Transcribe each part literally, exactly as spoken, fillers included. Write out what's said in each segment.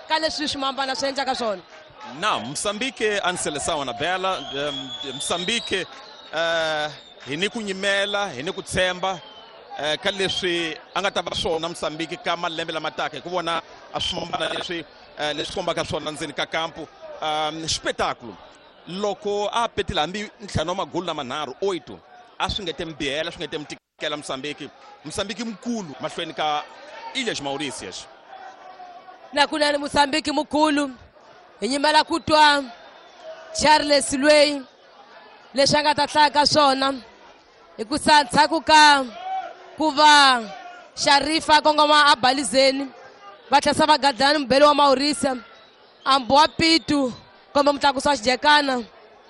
ka leswi swimambana swi endlaka swona. Na Msambike ansele sawa na bela Msambike eh hi ni ku nyimela hi ni ku tshemba eh ka leswi anga ta va swona Msambike ka malembe lama taka ku vona a swimambana leswi leswi kombaka swona ndzeni ka kampu um spectacle loko a petila hambi ntlhanu magulu na manharhu oito a swi ngete mbihela swi ngete mtikela Msambike Msambike mkulu mahlweni ka Ilhas Mauritius na kunani Msambike mkulu hinyimela kutwa Charles Lwey leswi nga ta hlaka swona hi ku santsa ku ka ku va Sharifa kongoma a balizeni va tlhasa va gadlani mbhele wa Mauritius amboa pitu komba mutlakuso wa xijekana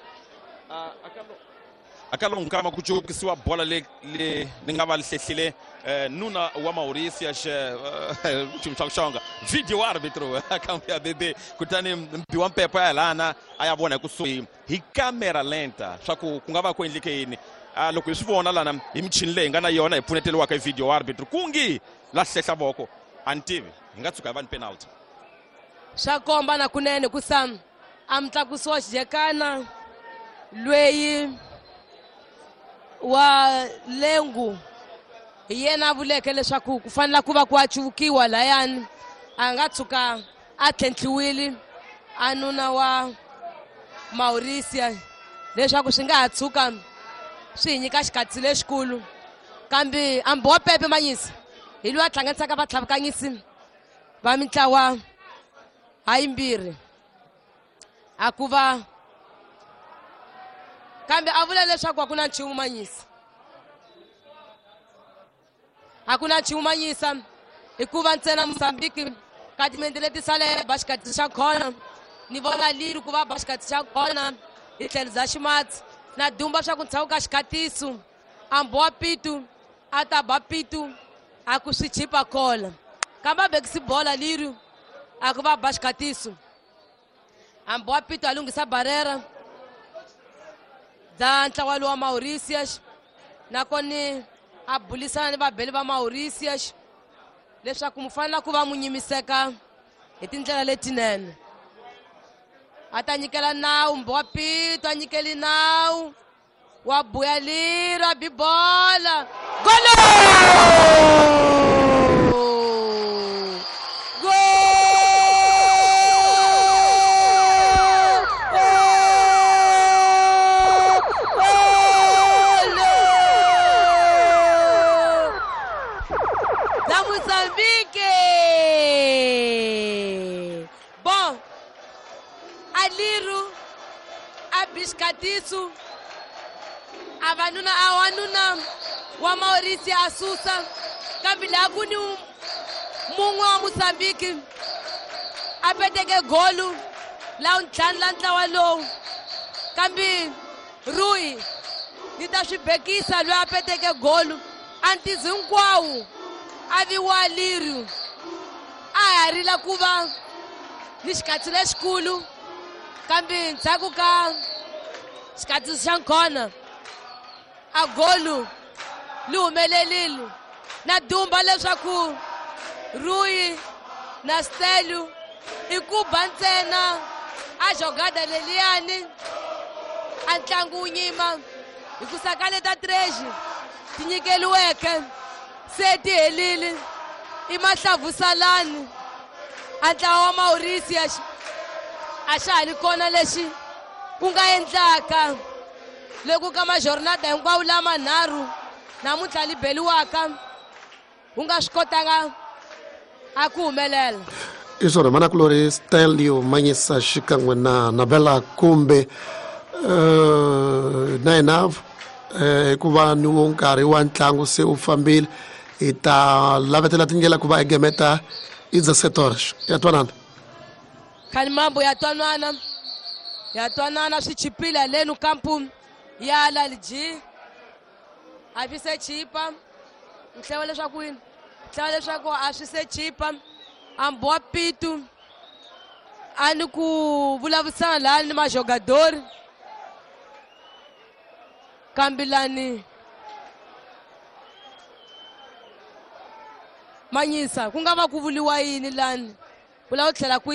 akalong kama ku jokisiwa bola le le nga va lihlehlile nuna wa Mauritius chimchanga video arbitro akamya bebe kutani mbiwa mpepa ya lana ayabona kusuhi hi camera lenta swa ku ku nga va ku endleke yini loko swi vona lana hi michini leyi nga na yona hi pfuneteliwa ka video arbitro kungi la hlehla voko antivi nga tsuka van penalty swa komba na kunene ku sam amtlakuso wa xijekana Lwey wa Lengu yena vuleke leswaku ku fanela ku va ku achukiwa layani a nga tsuka a tlhentliwile anuna wa Mauritius leswaku swi nga ha tsuka swi nyika xikatsi lexikulu kambe amboa Pepe Manyisa hi lwa tlhanganisaka vatlhavukanyisi va mitlawa hayimbirhi a ku va kambe a vula leswaku a ku na nchumu Manyisa a ku na nchumu Manyisa hikuva ntsena Msambike ka timende leti sale ba xikatsi xa khona ni vona liri ku va ba xikatsi xa khona hi tlhelo za ximatsi na dumba swa ku ntshaku ka xikatiso amboa pitu a ta ba pitu a ku swi chipa kola kamba bekisi bola liri a ku va ba xikatiso amboa pitu a lunghisa barera da ntlawa wa Mauritius nakoni a bulisana ni vabeli va Mauritius leswaku mu fanela ku va mu nyimiseka hi tindlela letinene a ta nyikela nawu amboa pitu a nyikeli nawu wa buya lira bibola golo Mozambique bon aliru abishkatisu avanuna awanuna wa Mauritius asusa kabila kuni mungu wa Mozambique apeteke golu la untlhanu la ntlawa lowu kambi Rui ni ta swi bekisa loyi apeteke golu antizi hinkwawo aviwa liri a harila ku va ni xikatsi lexikulu kambe ndzhaku ka xikatsi xa khona a golu li humelelile na dumba leswaku Rui na Stelu i ku ba ntsena a jogada leliyani a ntlangu wu nyima hi ku sakale ta treasure ti nyikeliweke se ti helile i mahlavusalani a ntlawa wa Mauritius a xa ha ri kona lexi ku nga endlaka loko ka majornada hinkwawo lama nharhu namuntlha li beliwaka wu nga swi kotanga a ku humelela i swona manakulori Stanley Manyisa xikan'we na Nabela Kumbe uh, na inavu hikuva uh, ni wo nkarhi wa ntlangu se u fambile hi ta lavetela tindlela ku va egemeta Iza Setores ya twanana khani mambo ya twanana ya twanana swi chipile lenu kampu ya lalji a swi se chipa nhlawa leswaku yini nhlawa leswaku a swi se chipa amboa pitu ani ku vulavurisana laha ni majogadori kambilani Manyisa ku nga va ku vuliwa yini lani vula u tlhela ku